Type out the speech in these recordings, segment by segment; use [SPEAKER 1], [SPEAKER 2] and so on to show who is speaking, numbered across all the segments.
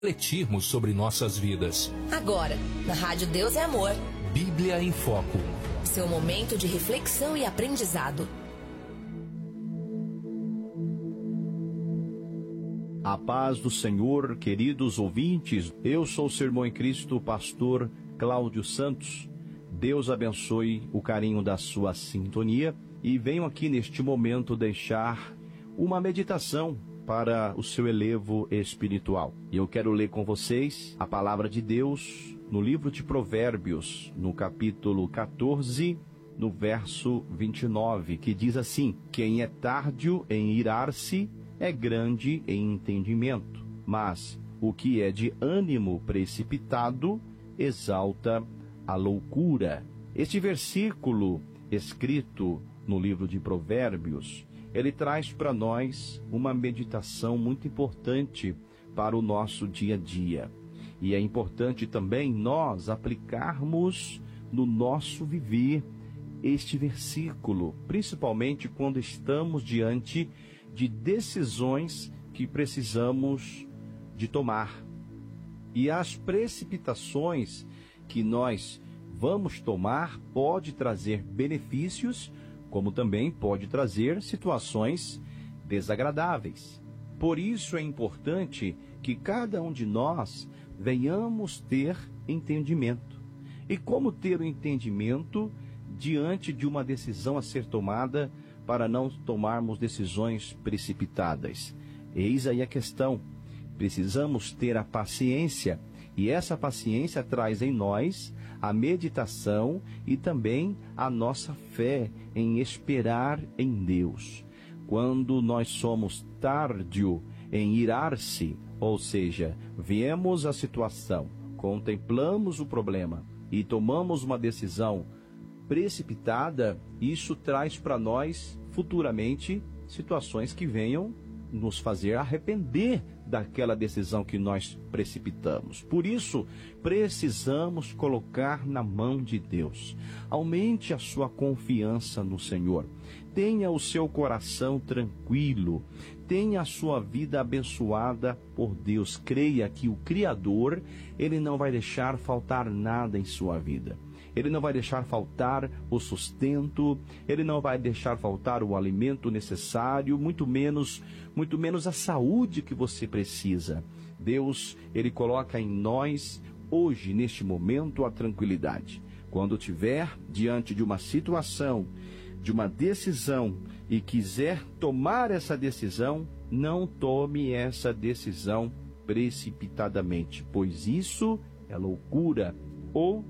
[SPEAKER 1] refletirmos sobre nossas vidas.
[SPEAKER 2] Agora, na Rádio Deus é Amor.
[SPEAKER 1] Bíblia em Foco.
[SPEAKER 2] Seu momento de reflexão e aprendizado.
[SPEAKER 3] A paz do Senhor, queridos ouvintes. Eu sou o Sermão em Cristo, pastor Cláudio Santos. Deus abençoe o carinho da sua sintonia e venho aqui neste momento deixar uma meditação para o seu elevo espiritual. E eu quero ler com vocês a palavra de Deus no livro de Provérbios, no capítulo 14, no verso 29, que diz assim: quem é tardio em irar-se é grande em entendimento, mas o que é de ânimo precipitado exalta a loucura. Este versículo escrito no livro de Provérbios, ele traz para nós uma meditação muito importante para o nosso dia a dia. E é importante também nós aplicarmos no nosso viver este versículo, principalmente quando estamos diante de decisões que precisamos de tomar. E as precipitações que nós vamos tomar pode trazer benefícios, como também pode trazer situações desagradáveis. Por isso é importante que cada um de nós venhamos ter entendimento. E como ter o entendimento diante de uma decisão a ser tomada, para não tomarmos decisões precipitadas? Eis aí a questão. Precisamos ter a paciência, e essa paciência traz em nós a meditação e também a nossa fé em esperar em Deus. Quando nós somos tardio em irar-se, ou seja, vemos a situação, contemplamos o problema e tomamos uma decisão precipitada, isso traz para nós futuramente situações que venham nos fazer arrepender daquela decisão que nós precipitamos. Por isso, precisamos colocar na mão de Deus. Aumente a sua confiança no Senhor. Tenha o seu coração tranquilo. Tenha a sua vida abençoada por Deus. Creia que o Criador, Ele não vai deixar faltar nada em sua vida. Ele não vai deixar faltar o sustento, Ele não vai deixar faltar o alimento necessário, muito menos a saúde que você precisa. Deus, Ele coloca em nós, hoje, neste momento, a tranquilidade. Quando estiver diante de uma situação, de uma decisão, e quiser tomar essa decisão, não tome essa decisão precipitadamente, pois isso é loucura ou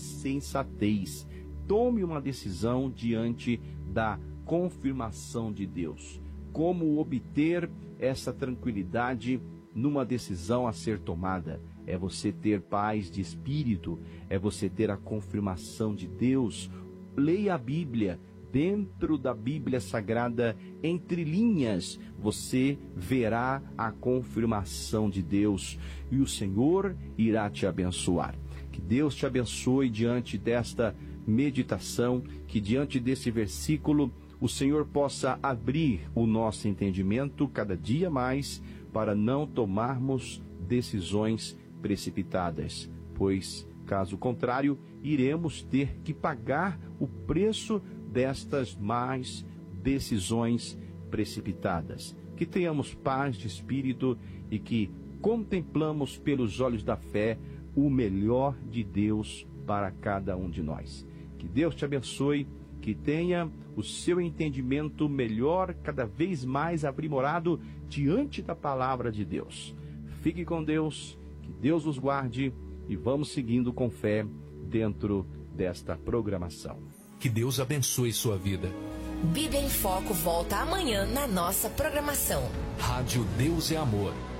[SPEAKER 3] insensatez. Tome uma decisão diante da confirmação de Deus. Como obter essa tranquilidade numa decisão a ser tomada? É você ter paz de espírito, é você ter a confirmação de Deus. Leia a Bíblia. Dentro da Bíblia Sagrada, entre linhas, você verá a confirmação de Deus e o Senhor irá te abençoar. Que Deus te abençoe diante desta meditação, que diante desse versículo o Senhor possa abrir o nosso entendimento cada dia mais para não tomarmos decisões precipitadas, pois, caso contrário, iremos ter que pagar o preço destas más decisões precipitadas. Que tenhamos paz de espírito e que contemplamos pelos olhos da fé o melhor de Deus para cada um de nós. Que Deus te abençoe, que tenha o seu entendimento melhor, cada vez mais aprimorado diante da palavra de Deus. Fique com Deus, que Deus os guarde e vamos seguindo com fé dentro desta programação.
[SPEAKER 1] Que Deus abençoe sua vida.
[SPEAKER 2] Bíblia em Foco volta amanhã na nossa programação.
[SPEAKER 1] Rádio Deus é Amor.